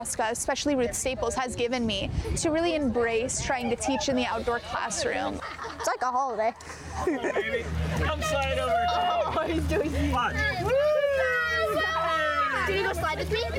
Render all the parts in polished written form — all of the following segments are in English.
Especially Ruth Staples, has given me to really embrace trying to teach in the outdoor classroom. It's like a holiday. Come on, baby. Come slide over. Oh, he's doing it. Watch. Can you go slide with me?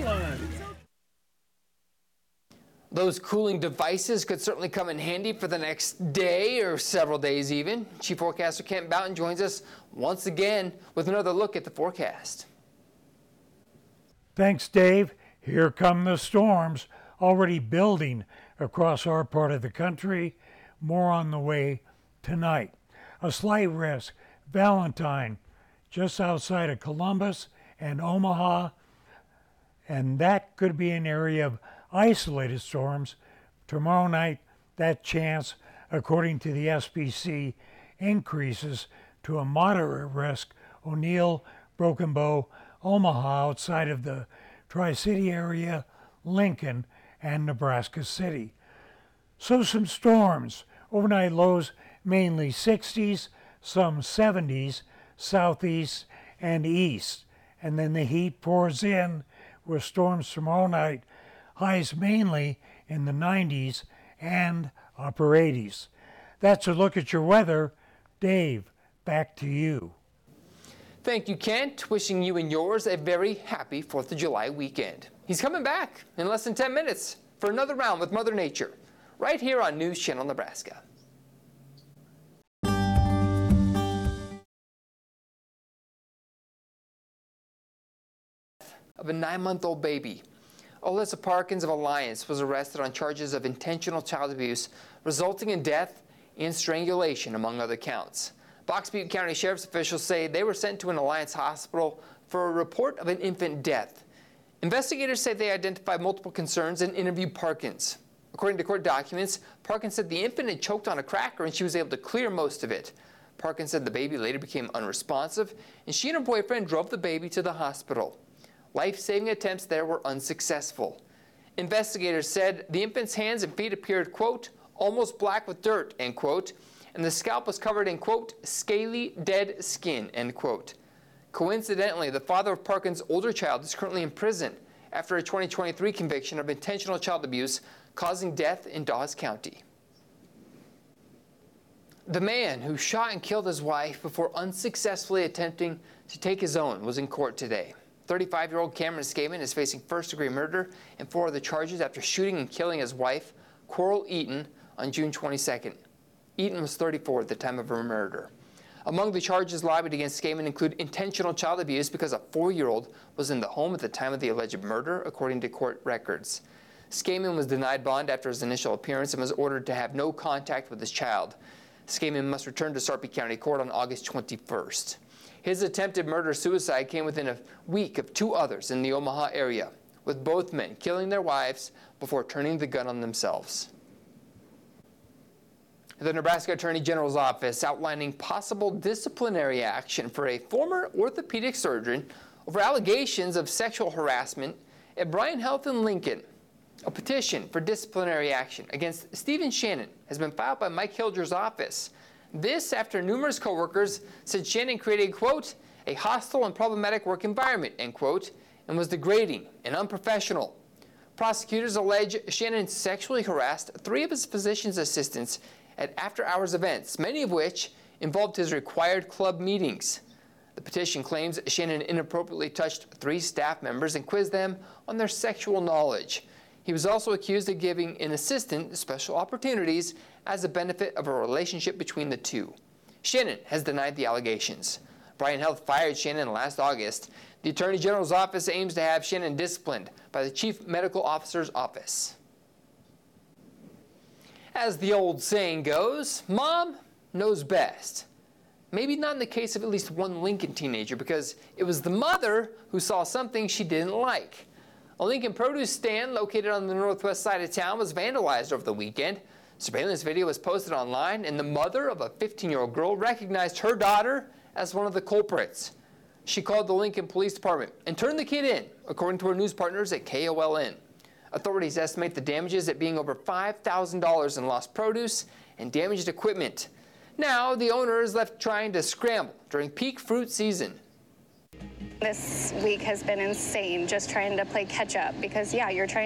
Those cooling devices could certainly come in handy for the next day or several days even. Chief Forecaster Kent Boughton joins us once again with another look at the forecast. Thanks, Dave. Here come the storms, already building across our part of the country. More on the way tonight. A slight risk, Valentine, just outside of Columbus and Omaha, and that could be an area of isolated storms. Tomorrow night, that chance, according to the SPC, increases to a moderate risk. O'Neill, Broken Bow, Omaha outside of the Tri-City area, Lincoln, and Nebraska City. So some storms. Overnight lows mainly 60s, some 70s, southeast and east. And then the heat pours in with storms tomorrow night, highs mainly in the 90s and upper 80s. That's a look at your weather. Dave, back to you. Thank you, Kent. Wishing you and yours a very happy 4th of July weekend. He's coming back in less than 10 minutes for another round with Mother Nature, right here on News Channel Nebraska. Of a 9-month-old baby. Alyssa Parkins of Alliance was arrested on charges of intentional child abuse, resulting in death and strangulation, among other counts. Box Butte County Sheriff's officials say they were sent to an Alliance hospital for a report of an infant death. Investigators say they identified multiple concerns and interviewed Parkins. According to court documents, Parkins said the infant had choked on a cracker and she was able to clear most of it. Parkins said the baby later became unresponsive and she and her boyfriend drove the baby to the hospital. Life-saving attempts there were unsuccessful. Investigators said the infant's hands and feet appeared, quote, almost black with dirt, end quote, and the scalp was covered in, quote, scaly, dead skin, end quote. Coincidentally, the father of Parkins' older child is currently in prison after a 2023 conviction of intentional child abuse causing death in Dawes County. The man who shot and killed his wife before unsuccessfully attempting to take his own was in court today. 35-year-old Cameron Skaman is facing first-degree murder and 4 other charges after shooting and killing his wife, Coral Eaton, on June 22nd. Eaton was 34 at the time of her murder. Among the charges lobbied against Skaman include intentional child abuse because a 4-year-old was in the home at the time of the alleged murder, according to court records. Skaman was denied bond after his initial appearance and was ordered to have no contact with his child. Skaman must return to Sarpy County Court on August 21st. His attempted murder-suicide came within a week of 2 others in the Omaha area, with both men killing their wives before turning the gun on themselves. The Nebraska Attorney General's office outlining possible disciplinary action for a former orthopedic surgeon over allegations of sexual harassment at Bryan Health in Lincoln. A petition for disciplinary action against Stephen Shannon has been filed by Mike Hilger's office. This after numerous coworkers said Shannon created, quote, a hostile and problematic work environment, end quote, and was degrading and unprofessional. Prosecutors allege Shannon sexually harassed 3 of his physician's assistants at after-hours events, many of which involved his required club meetings. The petition claims Shannon inappropriately touched 3 staff members and quizzed them on their sexual knowledge. He was also accused of giving an assistant special opportunities as a benefit of a relationship between the 2. Shannon has denied the allegations. Bryan Health fired Shannon last August. The Attorney General's office aims to have Shannon disciplined by the Chief Medical Officer's office. As the old saying goes, Mom knows best. Maybe not in the case of at least one Lincoln teenager, because it was the mother who saw something she didn't like. A Lincoln produce stand located on the northwest side of town was vandalized over the weekend. Surveillance video was posted online, and the mother of a 15-year-old girl recognized her daughter as one of the culprits. She called the Lincoln Police Department and turned the kid in, according to her news partners at KOLN. Authorities estimate the damages at being over $5,000 in lost produce and damaged equipment. Now, the owner is left trying to scramble during peak fruit season. This week has been insane, just trying to play catch up because, yeah, you're trying